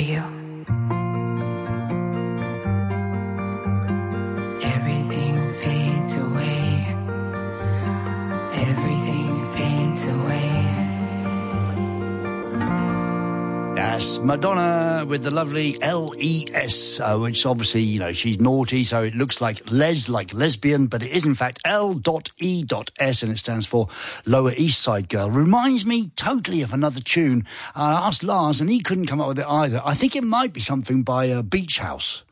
you. Everything fades away. Everything fades away. Yes, Madonna with the lovely L-E-S, which obviously, you know, she's naughty, so it looks like lesbian, but it is in fact L.E.S, and it stands for Lower East Side Girl. Reminds me totally of another tune. I asked Lars, and he couldn't come up with it either. I think it might be something by Beach House.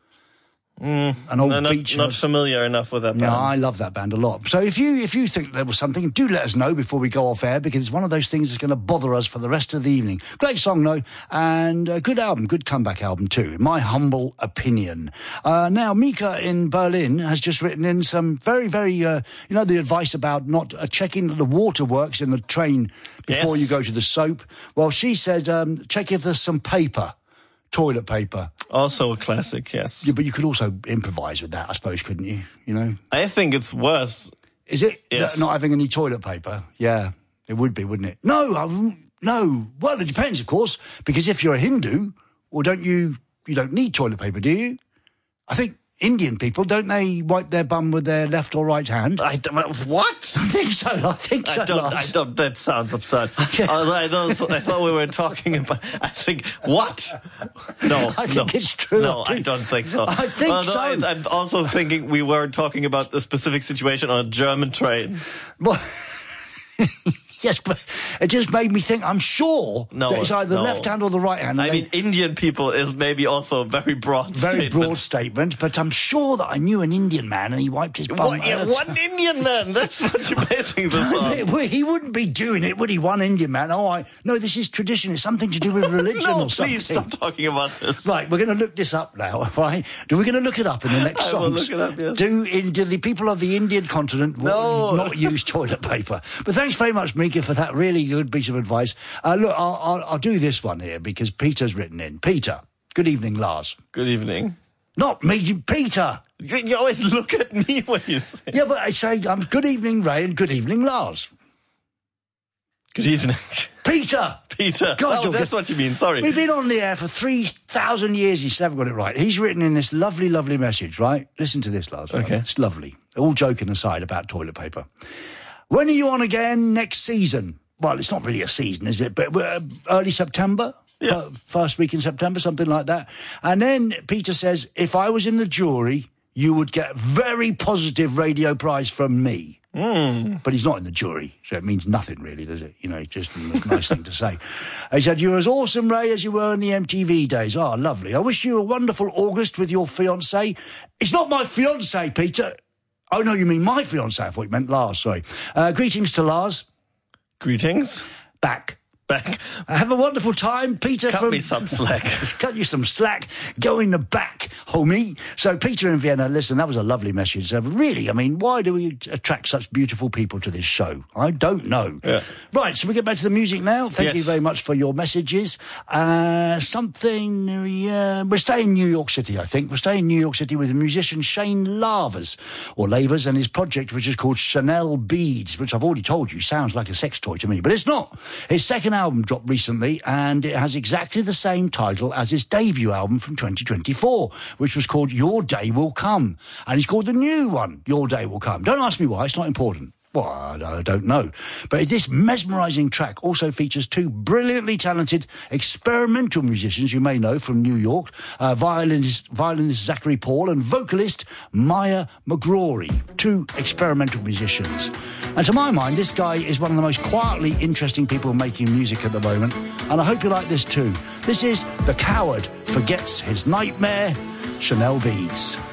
An old beach. Not familiar enough with that band. No, I love that band a lot. So if you think there was something, do let us know before we go off air, because it's one of those things that's going to bother us for the rest of the evening. Great song, though, and a good album, good comeback album too, in my humble opinion. Now, Mika in Berlin has just written in some very, very, you know, the advice about not checking that the water works in the train before you go to the soap. Well, she said, check if there's some paper. Toilet paper. Also a classic, yes. Yeah, but you could also improvise with that, I suppose, couldn't you? You know? I think it's worse. Is it? Yes. Not having any toilet paper? Yeah, it would be, wouldn't it? No. Well, it depends, of course, because if you're a Hindu, or you don't need toilet paper, do you? I think Indian people, don't they wipe their bum with their left or right hand? What? I think so. I don't. That sounds absurd. I thought we were talking about. I think what? No, I think it's true. No, I don't think so. I think so. I'm also thinking we were talking about a specific situation on a German train. Well, yes, but it just made me think, I'm sure that it's either the left hand or the right hand. I mean, Indian people is maybe also a very broad statement, but I'm sure that I knew an Indian man and he wiped his bum. One Indian man, that's what you're basing this on. He wouldn't be doing it, would he? One Indian man. No, this is tradition. It's something to do with religion or something. Please stop talking about this. Right, we're going to look this up now, right? We're going to look it up in the next songs. I will look it up, yes. Do the people of the Indian continent not use toilet paper? But thanks very much, Mika, for that really good piece of advice. Look, I'll do this one here because Peter's written in. Peter, good evening, Lars. Good evening. Not me, Peter. You always look at me when you say... Yeah, but I say, good evening, Ray, and good evening, Lars. Good evening. Peter! God, that's what you mean, sorry. We've been on the air for 3,000 years, you still haven't got it right. He's written in this lovely, lovely message, right? Listen to this, Lars. Okay. It's lovely. All joking aside about toilet paper. When are you on again next season? Well, it's not really a season, is it? But early September? Yeah. First week in September, something like that. And then Peter says, if I was in the jury, you would get very positive radio prize from me. But he's not in the jury, so it means nothing really, does it? You know, just a nice thing to say. He said, you're as awesome, Ray, as you were in the MTV days. Oh, lovely. I wish you a wonderful August with your fiancée. It's not my fiancée, Peter. Oh, no, you mean my fiancée. I thought you meant Lars, sorry. Greetings to Lars. Greetings. Back. Have a wonderful time, Peter. Cut me some slack. Cut you some slack. Go in the back, homie. So, Peter in Vienna, listen, that was a lovely message. Really, I mean, why do we attract such beautiful people to this show? I don't know. Yeah. Right, so we get back to the music now. Thank you very much for your messages. We're staying in New York City, I think. We're staying in New York City with the musician Shane Lavers, and his project, which is called Chanel Beads, which I've already told you sounds like a sex toy to me, but it's not. His second album dropped recently, and it has exactly the same title as his debut album from 2024, which was called Your Day Will Come. And he's called the new one, Your Day Will Come. Don't ask me why, it's not important. Well, I don't know. But this mesmerising track also features two brilliantly talented experimental musicians you may know from New York, violinist Zachary Paul and vocalist Maya McGrory, two experimental musicians. And to my mind, this guy is one of the most quietly interesting people making music at the moment, and I hope you like this too. This is The Coward Forgets His Nightmare, Chanel Beads.